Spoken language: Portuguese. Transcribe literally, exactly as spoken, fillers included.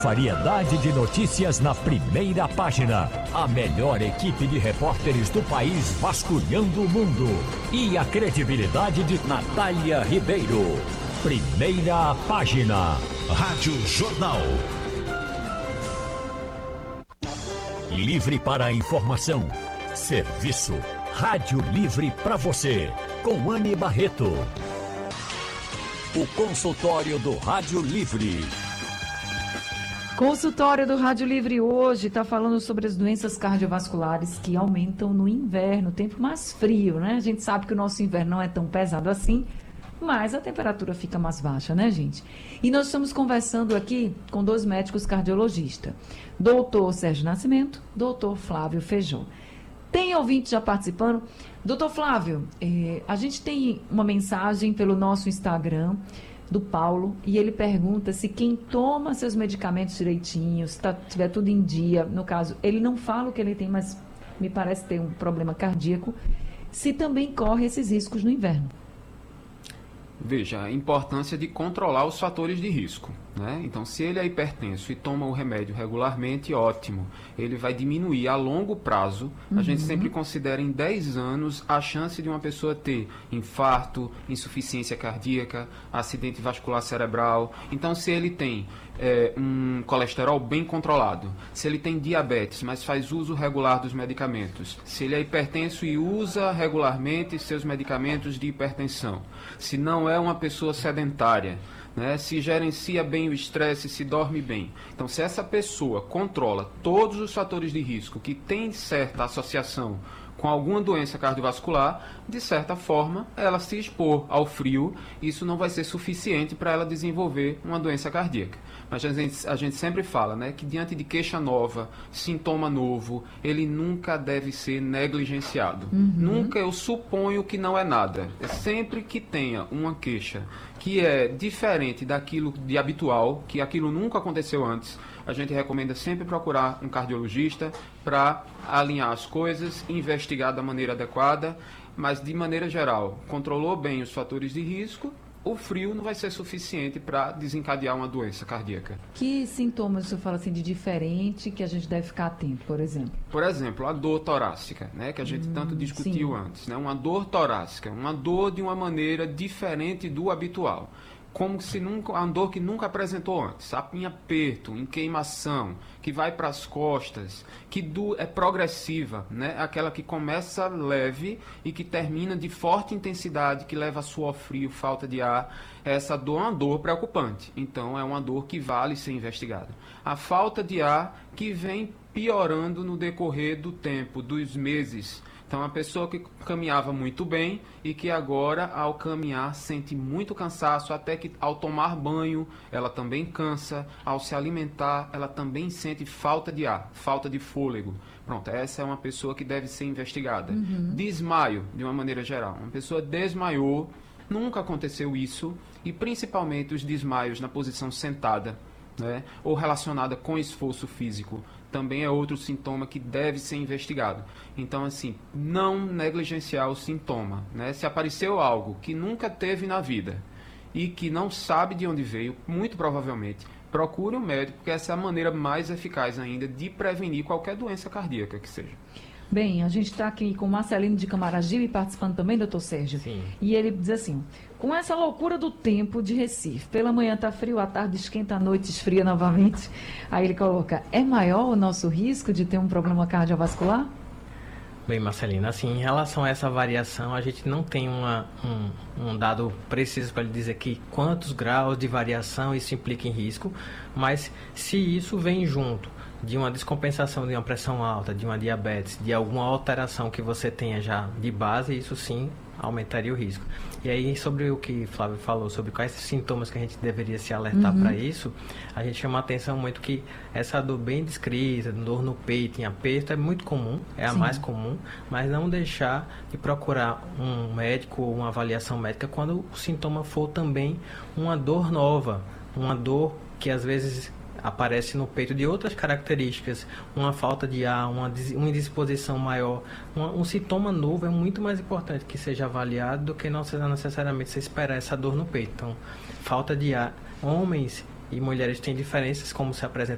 Variedade de notícias na primeira página. A melhor equipe de repórteres do país vasculhando o mundo. E a credibilidade de Natália Ribeiro. Primeira página. Rádio Jornal. Livre para a informação. Serviço. Rádio Livre para você. Com Anne Barreto. O consultório do Rádio Livre. Consultório do Rádio Livre hoje está falando sobre as doenças cardiovasculares que aumentam no inverno, tempo mais frio, né? A gente sabe que o nosso inverno não é tão pesado assim, mas a temperatura fica mais baixa, né, gente? E nós estamos conversando aqui com dois médicos cardiologistas, doutor Sérgio Nascimento, doutor Flávio Feijó. Tem ouvinte já participando? Doutor Flávio, eh, a gente tem uma mensagem pelo nosso Instagram, do Paulo, e ele pergunta se quem toma seus medicamentos direitinho, se tá, tiver tudo em dia, no caso, ele não fala o que ele tem, mas me parece ter um problema cardíaco, se também corre esses riscos no inverno. Veja, a importância de controlar os fatores de risco, né? Então, se ele é hipertenso e toma o remédio regularmente, ótimo. Ele vai diminuir a longo prazo. Uhum. A gente sempre considera em dez anos a chance de uma pessoa ter infarto, insuficiência cardíaca, acidente vascular cerebral. Então, se ele tem é, um colesterol bem controlado, se ele tem diabetes, mas faz uso regular dos medicamentos, se ele é hipertenso e usa regularmente seus medicamentos de hipertensão, se não é uma pessoa sedentária, né, se gerencia bem o estresse, se dorme bem. Então, se essa pessoa controla todos os fatores de risco que tem certa associação com alguma doença cardiovascular, de certa forma, ela se expor ao frio, isso não vai ser suficiente para ela desenvolver uma doença cardíaca. Mas a gente, a gente sempre fala, né, que diante de queixa nova, sintoma novo, ele nunca deve ser negligenciado. Uhum. Nunca eu suponho que não é nada. É sempre que tenha uma queixa que é diferente daquilo de habitual, que aquilo nunca aconteceu antes, a gente recomenda sempre procurar um cardiologista para alinhar as coisas, investigar da maneira adequada, mas de maneira geral, controlou bem os fatores de risco, o frio não vai ser suficiente para desencadear uma doença cardíaca. Que sintomas você fala assim de diferente que a gente deve ficar atento, por exemplo? Por exemplo, a dor torácica, né, que a gente hum, tanto discutiu sim. antes, né, uma dor torácica, uma dor de uma maneira diferente do habitual. Como se nunca, uma dor que nunca apresentou antes, em aperto, em queimação, que vai para as costas, que do, é progressiva, né? Aquela que começa leve e que termina de forte intensidade, que leva a suor frio, falta de ar. Essa dor é uma dor preocupante, então é uma dor que vale ser investigada. A falta de ar que vem piorando no decorrer do tempo, dos meses. Então, a pessoa que caminhava muito bem e que agora, ao caminhar, sente muito cansaço, até que ao tomar banho, ela também cansa, ao se alimentar, ela também sente falta de ar, falta de fôlego. Pronto, essa é uma pessoa que deve ser investigada. Uhum. Desmaio, de uma maneira geral. Uma pessoa desmaiou, nunca aconteceu isso, e principalmente os desmaios na posição sentada, né, ou relacionada com esforço físico, também é outro sintoma que deve ser investigado. Então, assim, não negligenciar o sintoma, né? Se apareceu algo que nunca teve na vida e que não sabe de onde veio, muito provavelmente, procure um médico, porque essa é a maneira mais eficaz ainda de prevenir qualquer doença cardíaca que seja. Bem, a gente está aqui com o Marcelino de Camaragibe participando também, doutor Sérgio. Sim. E ele diz assim, com essa loucura do tempo de Recife, pela manhã está frio, à tarde esquenta, à noite esfria novamente. Aí ele coloca, é maior o nosso risco de ter um problema cardiovascular? Bem, Marcelino, assim, em relação a essa variação, a gente não tem uma, um, um dado preciso para lhe dizer que quantos graus de variação isso implica em risco, mas se isso vem junto de uma descompensação de uma pressão alta, de uma diabetes, de alguma alteração que você tenha já de base, isso sim aumentaria o risco. E aí, sobre o que Flávio falou, sobre quais sintomas que a gente deveria se alertar uhum. para isso, a gente chama a atenção muito que essa dor bem descrita, dor no peito, em aperto, é muito comum, é a sim. mais comum, mas não deixar de procurar um médico ou uma avaliação médica quando o sintoma for também uma dor nova, uma dor que às vezes aparece no peito de outras características, uma falta de ar, uma, uma indisposição maior, uma, um sintoma novo é muito mais importante que seja avaliado do que não necessariamente você esperar essa dor no peito. Então, falta de ar, homens e mulheres têm diferenças como se apresenta